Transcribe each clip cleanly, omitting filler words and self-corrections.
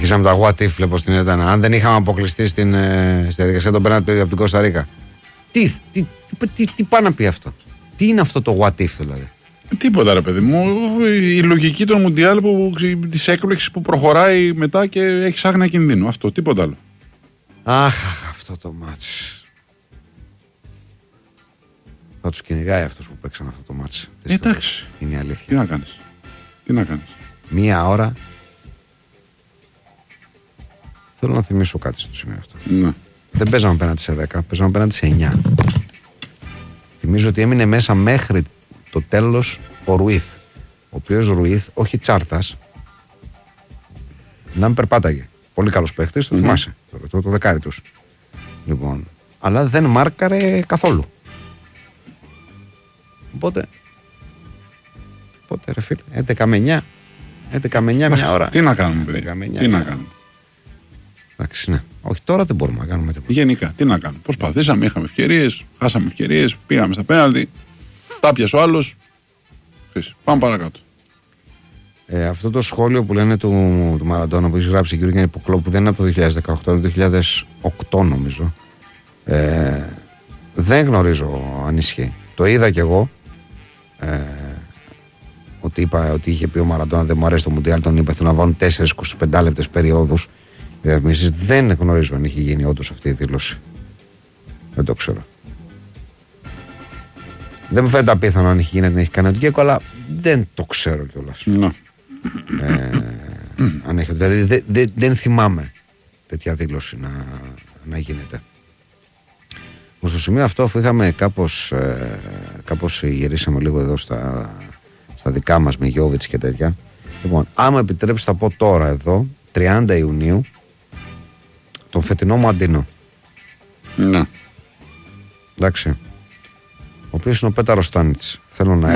Αρχίσαμε τα what if, βλέπω στην Έντανα. Αν δεν είχαμε αποκλειστεί στη διαδικασία των πέναλτι από την Κώστα Ρίκα. Τι πάει να πει αυτό? Τι είναι αυτό το what if δηλαδή? Τίποτα ρε παιδί μου. Η λογική των Μουντιάλ της έκπληξης που προχωράει μετά και έχει άγνοια κινδύνου. Αυτό, τίποτα άλλο. Αχ, αυτό το μάτς. Θα τους κυνηγάει αυτός που παίξαν αυτό το μάτς. Εντάξει. Είναι η αλήθεια. Τι να κάνεις. Μία ώρα. Θέλω να θυμίσω κάτι στο σημείο αυτό. Ναι. Δεν παίζαμε απέναντι σε 10, παίζαμε απέναντι σε 9. Θυμίζω ότι έμεινε μέσα μέχρι το τέλος ο Ρουίθ. Ο οποίος Ρουίθ, όχι τσάρτας, να μην περπάταγε. Πολύ καλός παίχτης, το θυμάσαι. Το δεκάρι τους. Λοιπόν, αλλά δεν μάρκαρε καθόλου. Οπότε ρε φίλε, 11 με 9 μια ώρα. Τι να κάνουμε, παιδί. Τι να κάνουμε. Εντάξει, ναι. Όχι, τώρα δεν μπορούμε να κάνουμε τίποτα. Γενικά, τι να κάνουμε. Προσπαθήσαμε, είχαμε ευκαιρίες, χάσαμε ευκαιρίες, πήγαμε στα πέναλτι, τα πιασε ο άλλος. Πάμε παρακάτω. Αυτό το σχόλιο που λένε του Μαραντόνα που έχει γράψει η Γιώργη Υποκλό, που δεν είναι από το 2018, είναι το 2008 νομίζω. Δεν γνωρίζω αν ισχύει. Το είδα κι εγώ. Ότι είπα ότι είχε πει ο Μαραντόνα δεν μου αρέσει το Μουντιάλ, τον είπα θέλω να βάλουν 4-25 λεπτές περιόδους διαφημίσεις. Δεν γνωρίζω αν είχε γίνει όντως αυτή η δήλωση. Δεν το ξέρω. Δεν μου φαίνεται απίθανο αν είχε γίνει να την έχει κάνει ο Γκέκο, αλλά δεν το ξέρω κιόλας. Ναι. Αν έχει, δηλαδή δεν θυμάμαι τέτοια δήλωση να γίνεται. Στο σημείο αυτό, αφού είχαμε κάπως γυρίσαμε λίγο εδώ στα δικά μας με Γιώβιτς και τέτοια. Λοιπόν, άμα επιτρέψει θα πω τώρα εδώ 30 Ιουνίου τον φετινό μου Αντίνο. Ναι. Εντάξει. Ο οποίος είναι ο Πέταρος Στάνιτς. Θέλω να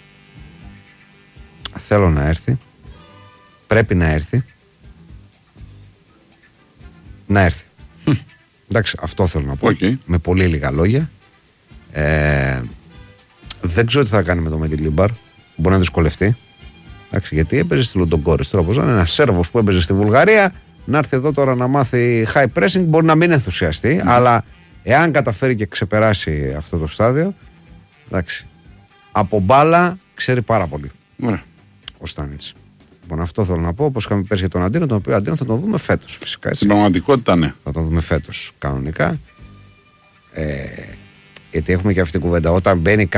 έρθει. Πρέπει να έρθει. Να έρθει. Εντάξει, αυτό θέλω να πω. Με πολύ λίγα λόγια. Δεν ξέρω τι θα κάνει με το Μεντιλίμπαρ. Μπορεί να δυσκολευτεί. Εντάξει, γιατί έπαιζε στη Λοντογκόρες. Τώρα, είναι ένα Σέρβος που έπαιζε στη Βουλγαρία, να έρθει εδώ τώρα να μάθει high pressing, μπορεί να μην ενθουσιαστεί, αλλά εάν καταφέρει και ξεπεράσει αυτό το στάδιο, εντάξει, από μπάλα ξέρει πάρα πολύ. Ο Στάνιτς. Λοιπόν, αυτό θέλω να πω. Όπως είχαμε πέρσι για τον Αντίνο, τον οποίο Αντίνο θα τον δούμε φέτος φυσικά. Στην πραγματικότητα, ναι. Θα τον δούμε φέτος κανονικά. Γιατί έχουμε και αυτή την κουβέντα. Όταν μπαίνει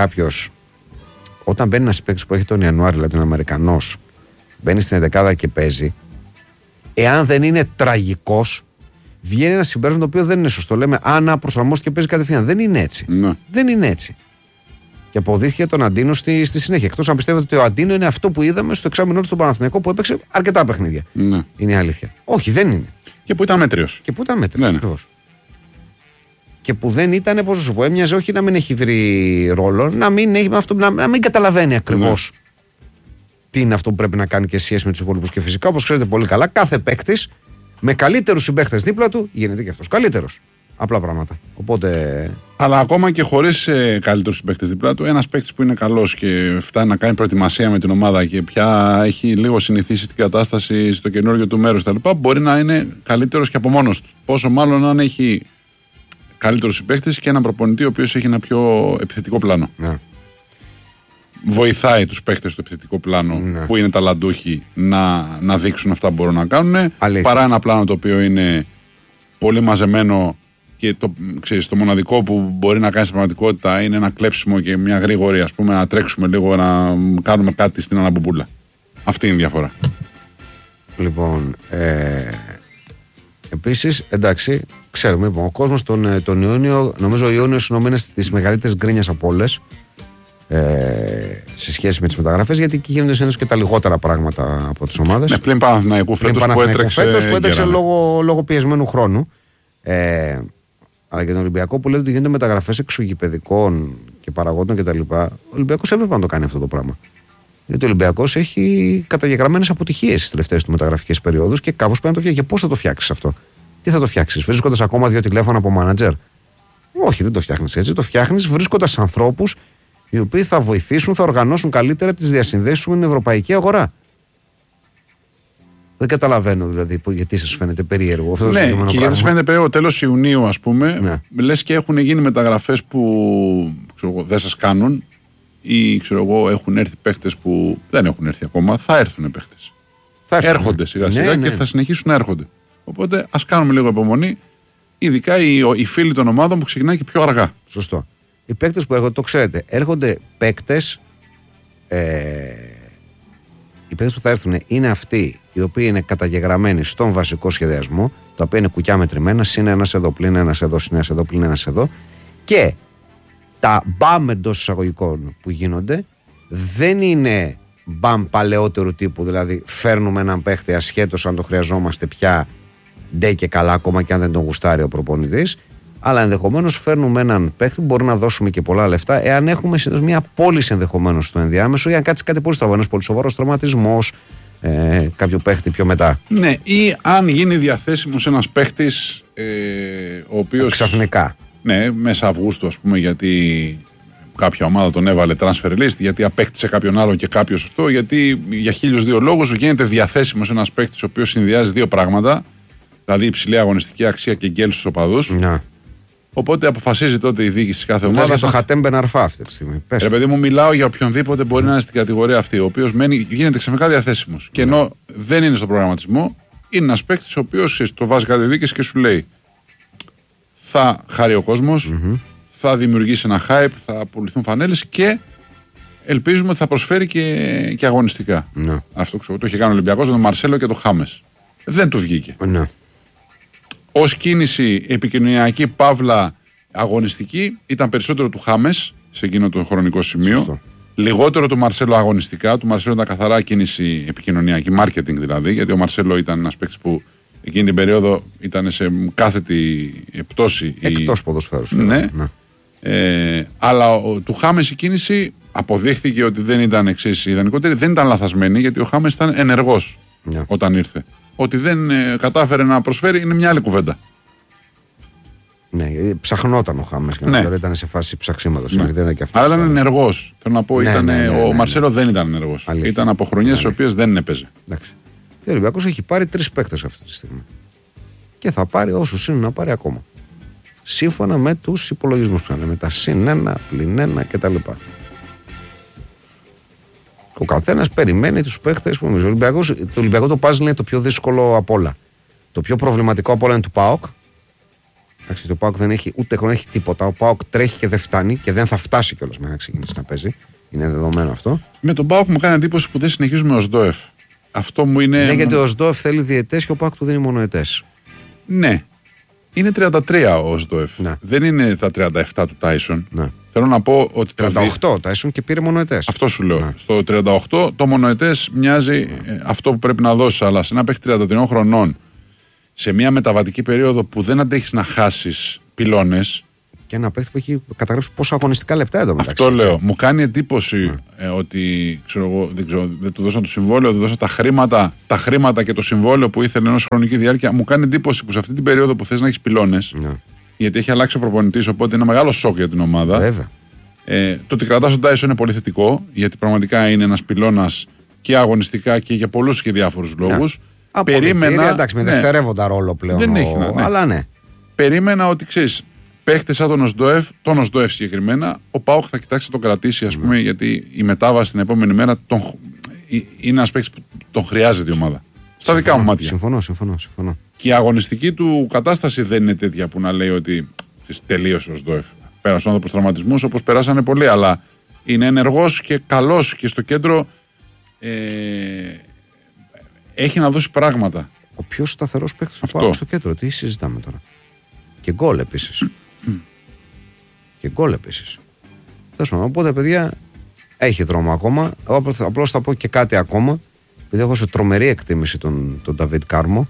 ένας παίκτης που έχει τον Ιανουάριο, δηλαδή τον Αμερικανός, μπαίνει στην 11 και παίζει, εάν δεν είναι τραγικός, βγαίνει ένα συμπέρασμα το οποίο δεν είναι σωστό. Λέμε, να προσαρμόστηκε και παίζει κατευθείαν. Δεν είναι έτσι. Ναι. Δεν είναι έτσι. Και αποδείχθηκε τον Αντίνο στη συνέχεια. Εκτός αν πιστεύετε ότι ο Αντίνο είναι αυτό που είδαμε στο εξάμηνο του στον Παναθηναϊκό που έπαιξε αρκετά παιχνίδια. Ναι. Είναι η αλήθεια. Όχι, δεν είναι. Και που ήταν μέτριος. Ναι. Ακριβώς. Και που δεν ήταν, πώς σου πω, έμοιαζε όχι να μην έχει βρει ρόλο, να μην καταλαβαίνει ακριβώς τι είναι αυτό που πρέπει να κάνει και σχέση με τους υπόλοιπους. Και φυσικά, όπως ξέρετε πολύ καλά, κάθε παίκτης με καλύτερους συμπαίχτες δίπλα του γίνεται και αυτός καλύτερος. Απλά πράγματα. Οπότε... Αλλά ακόμα και χωρίς καλύτερους συμπαίκτες δίπλα του, ένας παίκτης που είναι καλός και φτάνει να κάνει προετοιμασία με την ομάδα και πια έχει λίγο συνηθίσει την κατάσταση στο καινούργιο του μέρος κτλ., μπορεί να είναι καλύτερος και από μόνος του. Πόσο μάλλον αν έχει καλύτερους συμπαίκτες και έναν προπονητή ο οποίος έχει ένα πιο επιθετικό πλάνο. Ναι. Βοηθάει τους παίκτες στο επιθετικό πλάνο που είναι ταλαντούχοι να δείξουν αυτά που μπορούν να κάνουν. Παρά ένα πλάνο το οποίο είναι πολύ μαζεμένο και το μοναδικό που μπορεί να κάνει στην πραγματικότητα είναι ένα κλέψιμο και μια γρήγορη, ας πούμε, να τρέξουμε λίγο, να κάνουμε κάτι στην αναμπομπούλα. Αυτή είναι η διαφορά. Λοιπόν, επίσης, εντάξει, ξέρουμε, λοιπόν, ο κόσμος τον Ιούνιο, νομίζω ο Ιούνιος είναι ο μήνας της μεγαλύτερης γκρίνιας από όλες σε σχέση με τις μεταγραφές, γιατί εκεί γίνονται συνήθως και τα λιγότερα πράγματα από τις ομάδες. Ναι, πλην Παναθηναϊκού φέτος που έτρεξε λόγω πιεσμένου χρόνου. Αλλά και τον Ολυμπιακό που λέει ότι γίνονται μεταγραφές εξωγηπαιδικών και παραγόντων κτλ. Ο Ολυμπιακός έπρεπε να το κάνει αυτό το πράγμα. Γιατί ο Ολυμπιακός έχει καταγεγραμμένες αποτυχίες στις τελευταίες του μεταγραφικές περιόδους και κάπως πρέπει να το φτιάξει. Και πώς θα το φτιάξεις αυτό? Τι θα το φτιάξεις, βρίσκοντας ακόμα 2 τηλέφωνα από μάνατζερ? Όχι, δεν το φτιάχνεις έτσι. Το φτιάχνεις βρίσκοντας ανθρώπους οι οποίοι θα βοηθήσουν, θα οργανώσουν καλύτερα τις διασυνδέσεις σου με την ευρωπαϊκή αγορά. Δεν καταλαβαίνω δηλαδή γιατί σας φαίνεται περίεργο αυτό. Ναι, και γιατί σας φαίνεται περίεργο τέλος Ιουνίου, ας πούμε, ναι. Λες και έχουν γίνει μεταγραφές που δεν σας κάνουν ή έχουν έρθει παίχτες που δεν έχουν έρθει ακόμα. Θα έρθουν παίχτες. Έρχονται σιγά-σιγά και θα συνεχίσουν να έρχονται. Οπότε ας κάνουμε λίγο υπομονή, ειδικά οι φίλοι των ομάδων που ξεκινάνε και πιο αργά. Σωστό. Οι παίκτες που έρχονται, το ξέρετε, έρχονται παίκτες. Οι παίκτες που θα έρθουν είναι αυτοί οι οποίοι είναι καταγεγραμμένοι στον βασικό σχεδιασμό, τα οποία είναι κουκιά μετρημένα, συν ένας εδώ, πλην ένας εδώ, συν ένας εδώ, πλην ένας εδώ. Και τα μπαμ εντός εισαγωγικών που γίνονται δεν είναι μπαμ παλαιότερου τύπου, δηλαδή φέρνουμε έναν παίχτη ασχέτως αν το χρειαζόμαστε πια, ντε και καλά, ακόμα και αν δεν τον γουστάρει ο προπονητής. Αλλά ενδεχομένως φέρνουμε έναν παίχτη που μπορεί να δώσουμε και πολλά λεφτά, εάν έχουμε συνήθως μια πώληση ενδεχομένως στο ενδιάμεσο ή αν κάτσει κάτι πολύ στραβό, ένας πολύ σοβαρός τραυματισμός, κάποιο παίχτη πιο μετά. Ναι, ή αν γίνει διαθέσιμος ένας παίχτης ο οποίος. Ξαφνικά. Ναι, μέσα Αυγούστου, ας πούμε, γιατί κάποια ομάδα τον έβαλε transfer list, γιατί απέκτησε κάποιον άλλον και κάποιος αυτό, γιατί για 1002 λόγους γίνεται διαθέσιμος ένας παίχτης ο οποίος συνδυάζει δύο πράγματα, δηλαδή υψηλή αγωνιστική αξία και γκέλ στους οπαδούς. Ναι. Οπότε αποφασίζει τότε η διοίκηση κάθε ομάδα. Για το Χατέμ Μπεναρφά αυτή τη στιγμή. Ρε παιδί μου, μιλάω για οποιονδήποτε μπορεί να είναι στην κατηγορία αυτή, ο οποίος γίνεται ξαφνικά διαθέσιμος. Και ενώ δεν είναι στον προγραμματισμό, είναι ένας παίκτης ο οποίος το βάζει κάτι διοίκηση και σου λέει θα χαρεί ο κόσμος, θα δημιουργήσει ένα hype, θα πουληθούν φανέλες και ελπίζουμε ότι θα προσφέρει και αγωνιστικά. Αυτό ξέρω. Το είχε κάνει ο Ολυμπιακός με τον Μαρσέλο και τον Χάμες. Δεν του βγήκε. Ως κίνηση επικοινωνιακή παύλα αγωνιστική ήταν περισσότερο του Χάμες σε εκείνο το χρονικό σημείο. Σωστό. Λιγότερο του Μαρσέλο αγωνιστικά. Του Μαρσέλο ήταν καθαρά κίνηση επικοινωνιακή, marketing δηλαδή, γιατί ο Μαρσέλο ήταν ένας παίκτης που εκείνη την περίοδο ήταν σε κάθετη πτώση. Εκτός ποδοσφαίρου. Ναι. Αλλά του Χάμες η κίνηση αποδείχθηκε ότι δεν ήταν εξής ιδανικότερη, δεν ήταν λαθασμένη, γιατί ο Χάμες ήταν ενεργός όταν ήρθε. Ότι δεν κατάφερε να προσφέρει είναι μια άλλη κουβέντα. Ναι, ψαχνόταν ο Χάμες και τώρα ήταν σε φάση ψαξίματος. Ναι. Αλλά ήταν ενεργός. Θέλω να πω, ο Μαρσέλο δεν ήταν ενεργός. Ήταν από χρονιές στις οποίες δεν έπαιζε. Ο Ολυμπιακός έχει πάρει 3 παίκτες αυτή τη στιγμή. Και θα πάρει όσους είναι να πάρει ακόμα. Σύμφωνα με τους υπολογισμούς που με τα συν 1, πλην 1 κτλ. Ο καθένας περιμένει τους παίχτες που νομίζω. Το Ολυμπιακό το puzzle είναι το πιο δύσκολο απ' όλα. Το πιο προβληματικό απ' όλα είναι του ΠΑΟΚ. Εντάξει, το ΠΑΟΚ δεν έχει ούτε χρόνο, έχει τίποτα. Ο ΠΑΟΚ τρέχει και δεν φτάνει και δεν θα φτάσει κιόλας μέχρι να ξεκινήσει να παίζει. Είναι δεδομένο αυτό. Με τον ΠΑΟΚ μου κάνει εντύπωση που δεν συνεχίζουμε ως ΔΟΕΦ. Αυτό μου είναι. Ναι, γιατί ο ΔΟΕΦ θέλει διαιτές και ο ΠΑΟΚ του δίνει μόνο ετές. Ναι. Είναι 33 ο ΔΟΕΦ. Ναι. Δεν είναι τα 37 του Τάισον. Ναι. Θέλω να πω ότι. 38 Τάισον και πήρε μονοετές. Αυτό σου λέω. Ναι. Στο 38 το μονοετές μοιάζει αυτό που πρέπει να δώσεις. Αλλά σε ένα παίχτη 33 χρονών, σε μια μεταβατική περίοδο που δεν αντέχεις να χάσεις πυλώνες. Και ένα παίχτη που έχει καταγράψει πόσα αγωνιστικά λεπτά εδώ μεταξύ. Αυτό λέω. Μου κάνει εντύπωση ότι δεν του δώσαν το συμβόλαιο, δεν δώσαν τα χρήματα και το συμβόλαιο που ήθελε ενός χρονική διάρκεια. Μου κάνει εντύπωση που σε αυτή την περίοδο που θες να έχεις πυλώνες, γιατί έχει αλλάξει ο προπονητής, οπότε είναι μεγάλο σοκ για την ομάδα. Βέβαια. Το ότι κρατάς τον Τάισον είναι πολύ θετικό, γιατί πραγματικά είναι ένας πυλώνας και αγωνιστικά και για πολλούς και διάφορους λόγους. Περίμενα. Εντάξει, με δευτερεύοντα ρόλο πλέον. Δεν έχει αλλά ναι. Περίμενα ότι ξέρεις. Παίχτες σαν τον ΟΣΔΟΕΦ συγκεκριμένα, ο ΠΑΟΚ θα κοιτάξει να τον κρατήσει, ας πούμε, γιατί η μετάβαση την επόμενη μέρα είναι ένας παίκτης που τον χρειάζεται η ομάδα. Στα δικά μου μάτια. Συμφωνώ. Και η αγωνιστική του κατάσταση δεν είναι τέτοια που να λέει ότι τελείωσε ο ΟΣΔΟΕΦ. Πέρασε ο άνθρωπος τραυματισμούς όπως περάσανε πολλοί, αλλά είναι ενεργός και καλός και στο κέντρο έχει να δώσει πράγματα. Ο πιο σταθερός παίκτης του ΠΑΟΚ στο κέντρο. Τι συζητάμε τώρα. Και γκολ επίσης. Οπότε, παιδιά, έχει δρόμο ακόμα. Απλώς θα πω και κάτι ακόμα. Επειδή έχω σε τρομερή εκτίμηση τον Νταβίτ Κάρμο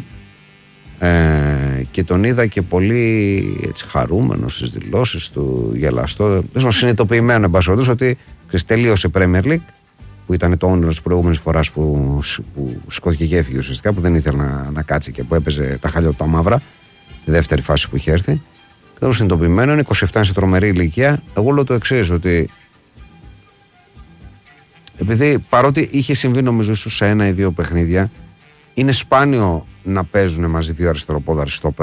και τον είδα και πολύ έτσι, χαρούμενο στις δηλώσεις του, γελαστό. Συνειδητοποιημένο, εν πάση περιπτώσει, ότι τελείωσε Premier League, που ήταν το όνειρο της προηγούμενης φοράς που σηκώθηκε και έφυγε ουσιαστικά, που δεν ήθελε να κάτσει και που έπαιζε τα χάλια του τα μαύρα. Στη δεύτερη φάση που είχε έρθει. Ήταν συνειδητοποιημένο, είναι 27 σε τρομερή ηλικία. Εγώ λέω το εξής, ότι επειδή παρότι είχε συμβεί νομίζω ίσως σε 1 ή 2 παιχνίδια, Είναι σπάνιο να παίζουν μαζί δύο αριστεροπόδαροι στόπερ.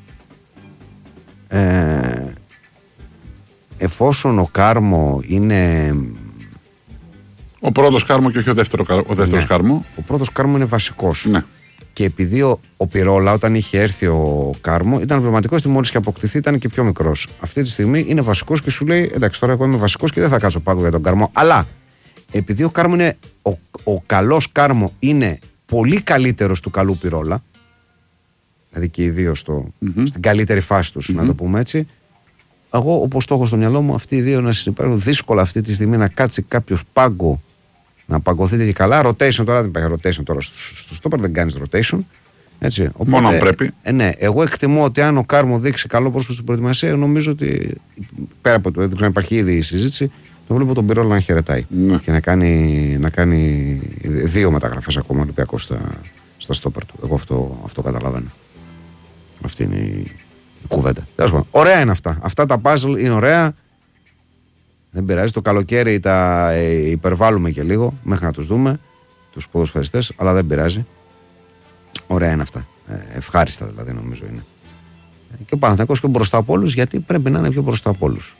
Εφόσον ο Κάρμο είναι. Ο πρώτος Κάρμο και όχι ο δεύτερος Κάρμο. Ο πρώτος Κάρμο είναι βασικός. Ναι. Και επειδή ο Πιρόλα, όταν είχε έρθει ο Κάρμο, ήταν πνευματικός και μόλις και αποκτηθεί ήταν και πιο μικρός. Αυτή τη στιγμή είναι βασικός και σου λέει: εντάξει, τώρα εγώ είμαι βασικός και δεν θα κάτσω πάγκο για τον Κάρμο. Αλλά επειδή ο Κάρμο είναι. Ο καλός Κάρμο είναι πολύ καλύτερος του καλού Πιρόλα. Δηλαδή και οι δύο στην καλύτερη φάση τους, να το πούμε έτσι. Εγώ, όπως το έχω στο μυαλό μου, αυτοί οι δύο να συνεπάρχουν. Δύσκολα αυτή τη στιγμή να κάτσει κάποιος πάγκο, να παγκωθείτε και καλά. Rotation τώρα δεν υπάρχει rotation τώρα στο στόπερ, δεν κάνεις rotation. Έτσι. Οπότε, μόνο αν πρέπει. Ναι, εγώ εκτιμώ ότι αν ο Κάρμο δείξει καλό πρόσωπο στην προετοιμασία, νομίζω ότι πέρα από το δεν ξέρω αν υπάρχει ήδη η συζήτηση, το βλέπω τον Πιρόλα να χαιρετάει και να κάνει δύο μεταγραφές ακόμα Ολυμπιακός στα στόπερ του. Εγώ αυτό καταλαβαίνω. Αυτή είναι η κουβέντα. Ωραία είναι αυτά. Αυτά τα puzzle είναι ωραία. Δεν πειράζει. Το καλοκαίρι τα υπερβάλλουμε και λίγο μέχρι να τους δούμε, τους ποδοσφαιριστές, αλλά δεν πειράζει. Ωραία είναι αυτά. Ευχάριστα δηλαδή νομίζω είναι. Και ο Παναθηναϊκός και μπροστά από όλους, γιατί πρέπει να είναι πιο μπροστά από όλους.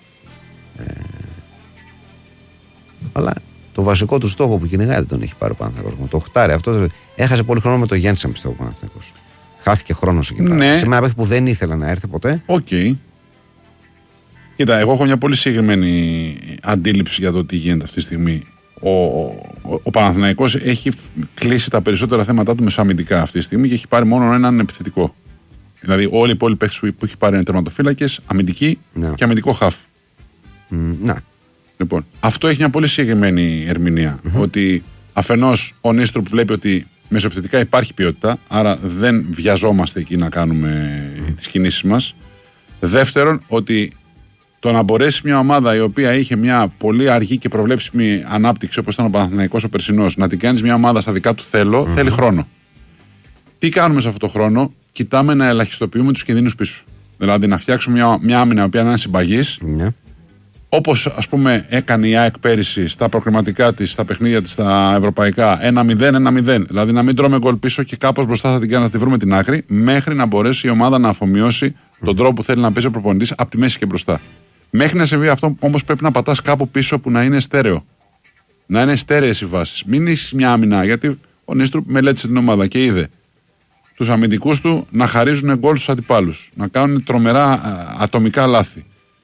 Αλλά το βασικό του στόχο που κυνηγάει δεν τον έχει πάρει ο Παναθηναϊκός. Το οχτάρι. Αυτό έχασε πολύ χρόνο με το Γένσεν, πιστεύω ο Παναθηναϊκός. Χάθηκε χρόνος εκεί πέρα. Ναι. Σε ένα παίχτη που δεν ήθελε να έρθει ποτέ. Οκ. Κοίτα, εγώ έχω μια πολύ συγκεκριμένη αντίληψη για το τι γίνεται αυτή τη στιγμή. Ο Παναθηναϊκός έχει κλείσει τα περισσότερα θέματα του μεσοαμυντικά αυτή τη στιγμή και έχει πάρει μόνο έναν επιθετικό. Δηλαδή, όλοι οι υπόλοιποι παίχτες που έχει πάρει είναι τερματοφύλακες, αμυντική και αμυντικό χαφ. Να. Λοιπόν, αυτό έχει μια πολύ συγκεκριμένη ερμηνεία. Ότι αφενός ο Νίστρουπ βλέπει ότι μεσοεπιθετικά υπάρχει ποιότητα, άρα δεν βιαζόμαστε εκεί να κάνουμε τις κινήσεις μας. Δεύτερον, ότι το να μπορέσει μια ομάδα η οποία είχε μια πολύ αργή και προβλέψιμη ανάπτυξη, όπως ήταν ο Παναθηναϊκός ο περσινός, να την κάνεις μια ομάδα στα δικά του θέλει χρόνο. Τι κάνουμε σε αυτό το χρόνο? Κοιτάμε να ελαχιστοποιούμε τους κινδύνους πίσω. Δηλαδή να φτιάξουμε μια άμυνα η οποία να είναι συμπαγής. Όπως ας πούμε έκανε η ΑΕΚ πέρυσι στα προκριματικά της, στα παιχνίδια της, στα ευρωπαϊκά, 1-0. Δηλαδή να μην τρώμε γκολ πίσω και κάπως μπροστά θα την κάνουμε, να τη βρούμε την άκρη, μέχρι να μπορέσει η ομάδα να αφομοιώσει τον τρόπο που θέλει να παίζει ο προπονητής από τη μέση και μπροστά. Μέχρι να συμβεί αυτό όμως πρέπει να πατάς κάπου πίσω που να είναι στέρεο. Να είναι στέρεες οι βάσεις. Μην έχεις μια άμυνα, γιατί ο Νίστρουπ μελέτησε την ομάδα και είδε τους αμυντικούς του να χαρίζουν γκολ στους αντιπάλους, να κάνουν τρομερά ατομικά λάθη.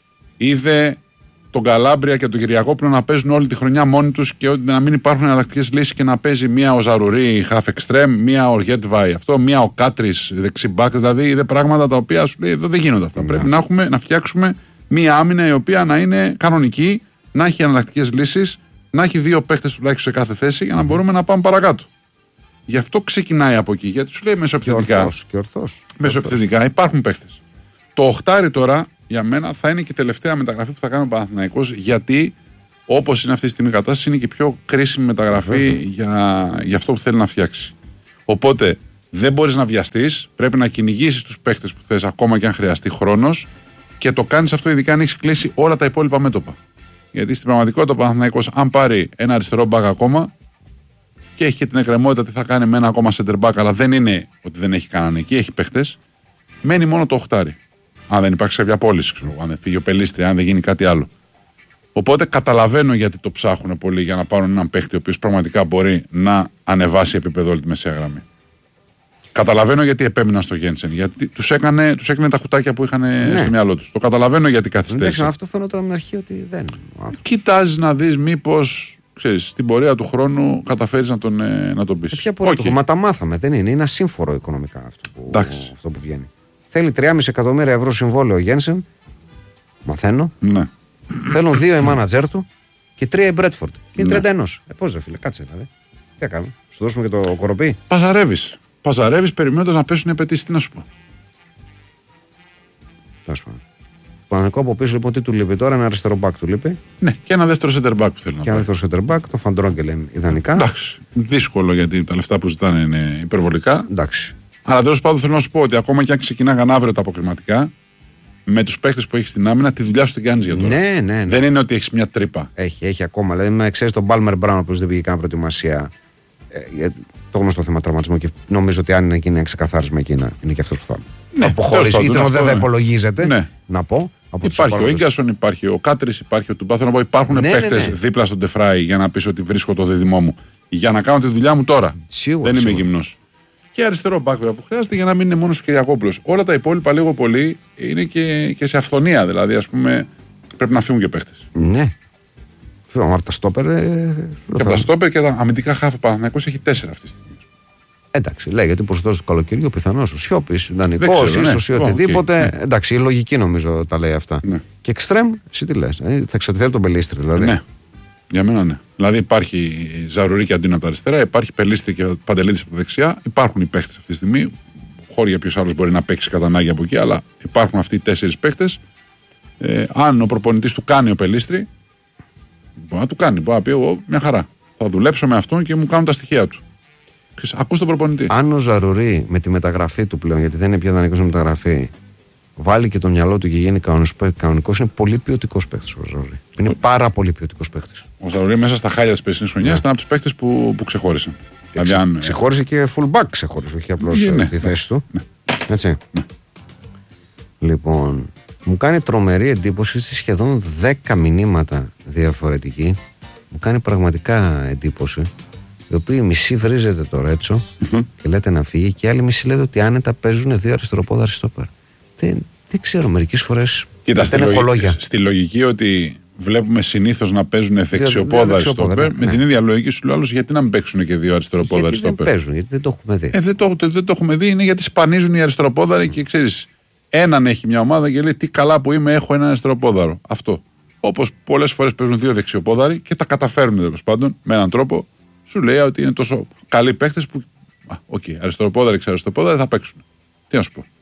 Είδε τον Καλάμπρια και τον Κυριακόπουλο να παίζουν όλη τη χρονιά μόνοι τους και να μην υπάρχουν εναλλακτικές λύσεις και να παίζει μία ο Ζαρουρί half extreme, μία ο Γετβάη αυτό, μία ο Κάτρις δεξιμπάκ. Δηλαδή είδε πράγματα τα οποία σου λέει εδώ δεν γίνονται αυτά. Πρέπει να φτιάξουμε μία άμυνα η οποία να είναι κανονική, να έχει εναλλακτικές λύσεις, να έχει δύο παίχτες τουλάχιστον σε κάθε θέση για να μπορούμε να πάμε παρακάτω. Γι' αυτό ξεκινάει από εκεί, γιατί σου λέει μεσοεπιθετικά. Και ορθώς. Μεσοεπιθετικά υπάρχουν παίχτες. Το οχτάρι τώρα για μένα θα είναι και η τελευταία μεταγραφή που θα κάνει ο Παναθηναϊκός, γιατί όπως είναι αυτή τη στιγμή η κατάσταση, είναι και η πιο κρίσιμη μεταγραφή για αυτό που θέλει να φτιάξει. Οπότε δεν μπορείς να βιαστείς, πρέπει να κυνηγήσεις τους παίχτες που θες, ακόμα και αν χρειαστεί χρόνος, και το κάνεις αυτό ειδικά αν έχεις κλείσει όλα τα υπόλοιπα μέτωπα. Γιατί στην πραγματικότητα ο Παναθηναϊκός, αν πάρει ένα αριστερό μπακ ακόμα και έχει και την εκκρεμότητα τι θα κάνει με ένα ακόμα center back, αλλά δεν είναι ότι δεν έχει κανέναν εκεί, έχει παίχτες, μένει μόνο το οχτάρι. Αν δεν υπάρξει κάποια πώληση, αν δεν φύγει ο Πελίστρια, αν δεν γίνει κάτι άλλο. Οπότε καταλαβαίνω γιατί το ψάχνουν πολύ για να πάρουν έναν παίχτη ο οποίος πραγματικά μπορεί να ανεβάσει επίπεδο όλη τη μεσαία γραμμή. Καταλαβαίνω γιατί επέμειναν στο Γένσεν. Γιατί τους έκανε τα κουτάκια που είχαν στο μυαλό τους. Το καταλαβαίνω γιατί καθυστέρησε. Αυτό φαίνεται από την αρχή ότι δεν. Κοιτάζεις να δεις μήπως στην πορεία του χρόνου καταφέρεις να τον πεις. Ποια πορεία μα τα μάθαμε, δεν είναι. Είναι ασύμφορο οικονομικά αυτό που βγαίνει. Θέλει 3,5 εκατομμύρια ευρώ συμβόλαιο ο Γένσεν. Μαθαίνω. Ναι. Θέλουν 2 οι μάνατζερ του και 3 η Μπρέτφορντ. Και είναι 31. Πώς ρε φίλε, κάτσε δηλαδή. Τι έκαμε, σου δώσουμε και το κοροπή. Παζαρεύεις περιμένοντας να πέσουν οι απαιτήσεις. Τι να σου πω. Τέλος πάντων. Πανικό από πίσω λοιπόν τι του λείπει τώρα, ένα αριστερό μπακ του λείπει. Ναι, και ένα δεύτερο center back που θέλει να και ένα δεύτερο center back, το Φαντρόγκελ είναι ιδανικά. Εντάξει. Δύσκολο γιατί τα λεφτά που ζητάνε είναι υπερβολικά. Εντάξει. Αλλά τέλος πάντων θέλω να σου πω ότι ακόμα και αν ξεκινάγαν αύριο τα αποκριματικά, με τους παίχτες που έχει στην άμυνα, τη δουλειά σου την κάνεις για τώρα. Ναι. Δεν είναι ότι έχεις μια τρύπα. Έχει ακόμα. Δηλαδή, ξέρεις τον Μπάλμερ Μπράουν, ο οποίος δεν πήγε καν προετοιμασία. Το γνωστό θέμα τραυματισμού και νομίζω ότι αν γίνει ένα ξεκαθάρισμα εκείνα είναι και αυτό που θα αποχωρήσει. Ή δεν θα υπολογίζεται. Να πω. Υπάρχει ο Ίγκασον, υπάρχει ο Κάτρις, υπάρχει ο Τουμπά. Θέλω να πω, υπάρχουν παίχτες δίπλα στον Ντεφράι για να πεις ότι βρίσκω το δίδυμό μου. Για να κάνω τη δουλειά μου τώρα. Δεν είμαι γυμνός. Και αριστερό μπακ που χρειάζεται για να μην είναι μόνο ο Κυριακόπουλος. Όλα τα υπόλοιπα λίγο πολύ είναι και σε αυθονία. Δηλαδή, ας πούμε, πρέπει να φύγουν και παίχτες. Ναι. Φύγουν τα στόπερ. Και τα στόπερ και τα αμυντικά χάφη. Ο Παναθηναϊκός έχει 4 αυτή τη στιγμή. Εντάξει, λέει γιατί ποσοστό του καλοκαιριού πιθανώς ο Σιώπης, δανεικός, ίσως ή οτιδήποτε. Okay, εντάξει, η λογική νομίζω τα λέει αυτά. Ναι. Και εξτρέμ, εσύ τι λες, θα εξαρτηθεί από τον Πελίστρη δηλαδή. Ναι, για μένα ναι. Δηλαδή υπάρχει Ζαρουρί και Αντίνο από τα αριστερά, υπάρχει Πελίστρη και Παντελίδης από τα δεξιά. Υπάρχουν οι παίχτες αυτή τη στιγμή. Χώρια ποιος άλλος μπορεί να παίξει κατά ανάγκη από εκεί, αλλά υπάρχουν αυτοί οι 4 παίχτες. Αν ο προπονητής του κάνει ο Πελίστρη, μπορεί να του κάνει. Μπορεί να πει εγώ μια χαρά. Θα δουλέψω με αυτόν και μου κάνουν τα στοιχεία του. Ακούς τον προπονητή. Αν ο Ζαρουρί με τη μεταγραφή του πλέον, γιατί δεν είναι πια δανεικός με μεταγραφή, βάλει και το μυαλό του και γίνει κανονικός, είναι πολύ ποιοτικός παίκτης ο Ζαρουρί. Είναι πάρα πολύ ποιοτικός παίκτης. Ο Ζαρουρί μέσα στα χάλια της περσινής χρονιάς ήταν από τους παίκτες που ξεχώρισαν. Δηλαδή, ξεχώρισε και fullback ξεχώρισε, όχι απλώς τη θέση του. Ναι. Έτσι. Ναι. Λοιπόν, μου κάνει τρομερή εντύπωση σε σχεδόν 10 μηνύματα διαφορετική. Μου κάνει πραγματικά εντύπωση. Οι οποίοι μισή βρίζετε το Ρέτσο και λέτε να φύγει, και άλλοι μισή λέτε ότι άνετα παίζουν 2 αριστεροπόδαροι στόπερ. Δεν ξέρω, μερικές φορές δεν είναι κολόγια. Στη λογική ότι βλέπουμε συνήθως να παίζουν δεξιοπόδαροι στόπερ, με την ίδια λογική σου λέω άλλος, γιατί να μην παίξουν και 2 αριστεροπόδαροι στόπερ. Δεν παίζουν, γιατί δεν το έχουμε δει. Δεν το έχουμε δει, είναι γιατί σπανίζουν οι αριστεροπόδαροι και ξέρεις, έναν έχει μια ομάδα και λέει τι καλά που είμαι, έχω ένα αριστεροπόδαρο. Αυτό. Όπως πολλές φορές παίζουν 2 δεξιοπόδαροι και τα καταφέρνουν τέλος πάντων με έναν τρόπο. Σου λέει ότι είναι τόσο καλοί παίχτες που. Αριστεροπόδαροι και αριστεροπόδαροι θα παίξουν. Τι να σου πω.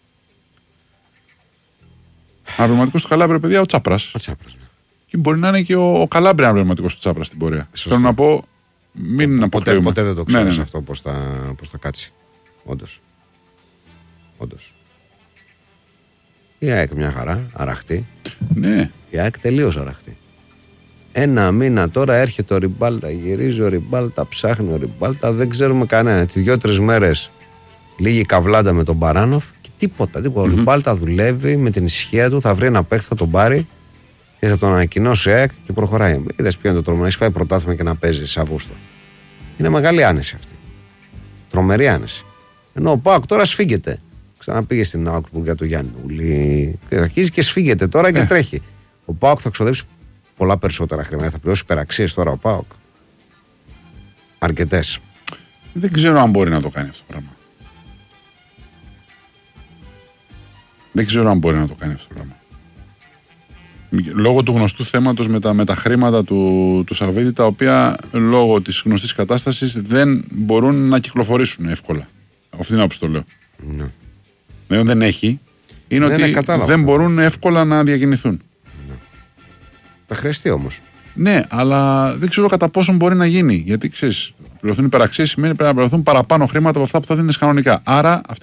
Αναπληρωματικός του Καλάμπρια, παιδιά, ο Τσάπρας. Ναι. Και μπορεί να είναι και ο Καλάμπρια αναπληρωματικός του Τσάπρα στην πορεία. Θέλω να πω. Μην αποκλείουμε. Ποτέ δεν το ξέρω αυτό πώς θα κάτσει. Όντως. Η ΑΕΚ μια χαρά, αραχτή. Ναι. Η ΑΕΚ τελείως αραχτή. Ένα μήνα τώρα έρχεται ο Ριμπάλτα, γυρίζει ο Ριμπάλτα, ψάχνει ο Ριμπάλτα, δεν ξέρουμε κανένα. Τις 2-3 μέρες λίγη καβλάντα με τον Μπαράνοφ και τίποτα. Ο Ριμπάλτα δουλεύει με την ησυχία του, θα βρει ένα παίχτη, θα τον πάρει και θα τον ανακοινώσει ΑΕΚ και προχωράει. Είδες ποιο είναι το τρομερό, έχει πάει πρωτάθλημα και να παίζει σε Αύγουστο. Είναι μεγάλη άνεση αυτή. Τρομερή άνεση. Ενώ ο ΠΑΟΚ τώρα σφίγγεται. Ξαναπήγε στην Augsburg για το Γιάννουλη. Αρχίζει και σφίγγεται τώρα και τρέχει. Ο ΠΑΟΚ θα ξοδέψει πολλά περισσότερα χρήματα. Θα πληρώσει υπεραξίες τώρα ο ΠΑΟΚ. Αρκετές. Δεν ξέρω αν μπορεί να το κάνει αυτό το πράγμα. Λόγω του γνωστού θέματος με τα χρήματα του Σαββίδη, τα οποία λόγω της γνωστής κατάστασης δεν μπορούν να κυκλοφορήσουν εύκολα. Αυτή είναι όπως το λέω. Ναι. Δεν έχει. Είναι ότι δεν μπορούν εύκολα να διακινηθούν. Θα χρειαστεί όμως. Ναι, αλλά δεν ξέρω κατά πόσον μπορεί να γίνει. Γιατί ξέρεις, πληρωθούν υπεραξίες σημαίνει πρέπει να πληρωθούν παραπάνω χρήματα από αυτά που θα δίνεις κανονικά. Άρα